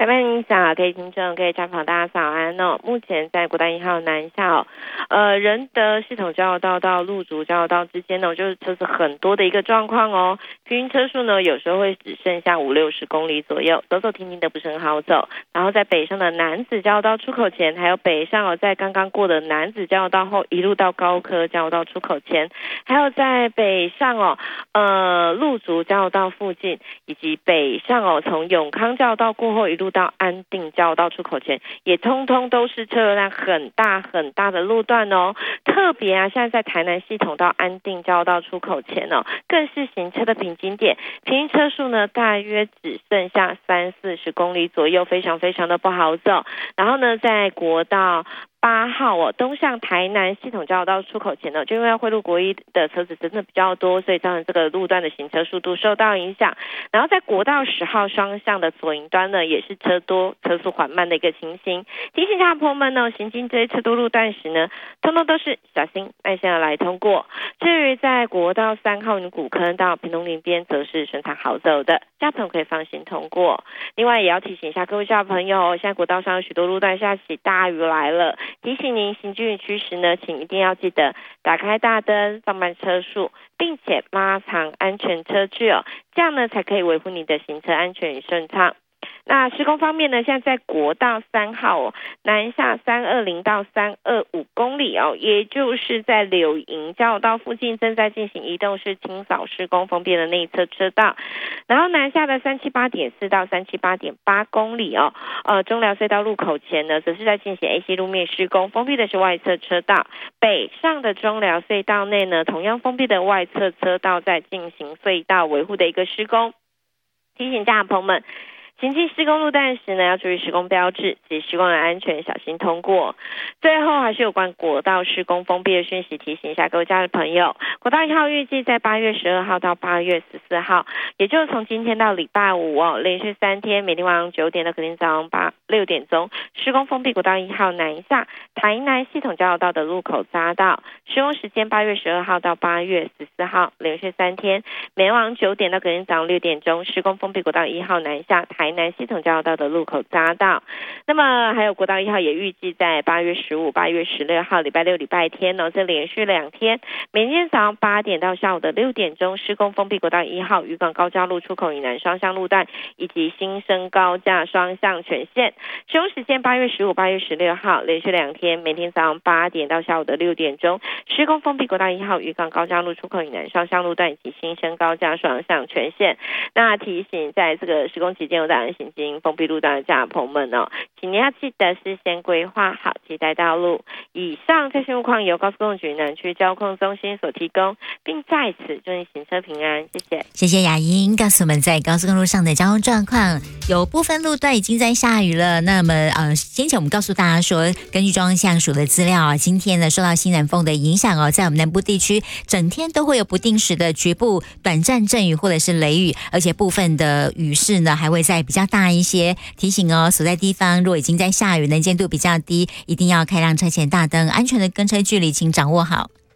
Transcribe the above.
北您早，各位听众、各位家朋友，大家早安哦。目前在国道1号南下仁德系统交流道到路竹交流道之间呢，就是车子很多的一个状况哦。平均车速呢，有时候会只剩下50-60公里左右，走走停停的不是很好走。然后在北上的南子交流道出口前，还有北上在刚刚过的南子交流道后，一路到高科交流道出口前，还有在北上路竹交流道附近，以及北上从永康交流道过后一路到安定交流道出口前，也通通都是车流量很大很大的路段哦。特别现在在台南系统到安定交流道出口前更是行车的瓶颈点，平均车速呢大约只剩下30-40公里左右，非常非常的不好走。然后呢，在国道8号东向台南系统交流道出口前就因为汇入国一的车子真的比较多，所以造成这个路段的行车速度受到影响。然后在国道10号双向的左营端呢，也是车多车速缓慢的一个情形。提醒大朋友们行经这些车多路段时呢，通通都是小心耐心的来通过。至于在国道3号云谷坑到屏东林边，则是顺畅好走的，家朋友可以放心通过。另外也要提醒一下各位家朋友，现在国道上有许多路段下起大雨来了，提醒您行经雨区时呢，请一定要记得打开大灯，放慢车速，并且拉长安全车距这样呢才可以维护你的行车安全与顺畅。那施工方面呢，现在在国道3号南下320到325公里也就是在柳营交流道附近正在进行移动式清扫施工封闭的内侧车道。然后南下的378.4到378.8公里中寮隧道路口前呢，则是在进行 AC 路面施工，封闭的是外侧车道。北上的中寮隧道内呢，同样封闭的外侧车道在进行隧道维护的一个施工。提醒大朋友们，行经施工路段时呢，要注意施工标志及施工的安全，小心通过。最后还是有关国道施工封闭的讯息，提醒一下各位家的朋友，国道1号预计在8月12号到8月14号，也就是从今天到礼拜五连续3天，每天晚上9点到隔天早上6点钟，施工封闭国道1号南下台南系统交流道的路口匝道。施工时间8月12号到8月14号，连续3天，每天晚上9点到隔天早上6点钟，施工封闭国道1号南下台南系统交流道的路口匝道。那么还有国道1号也预计在8月15、8月16号礼拜六、礼拜天这连续2天，每天早上8点到下午的6点钟，施工封闭国道1号渔港高架路出口以南双向路段以及新生高架双向全线。施工时间8月15、8月16号连续2天，每天早上8点到下午的6点钟，施工封闭国道1号渔港高架路出口以南双向路段以及新生高架双向全线。那提醒在这个施工期间有在行经封闭路段的家朋友们请你要记得事先规划好替代道路。以上这些路况由高速公路局南区交通中心所提供，并在此祝你行车平安，谢谢。 谢谢雅英告诉我们在高速公路上的交通状况，有部分路段已经在下雨了。那么先前我们告诉大家说，根据中央气象署的资料今天呢受到西南风的影响在我们南部地区整天都会有不定时的局部短暂阵雨或者是雷雨，而且部分的雨势呢还会再比较大一些。提醒所在地方如果已经在下雨，能见度比较低，一定要开让车前大灯，安全的跟车距离请掌握好。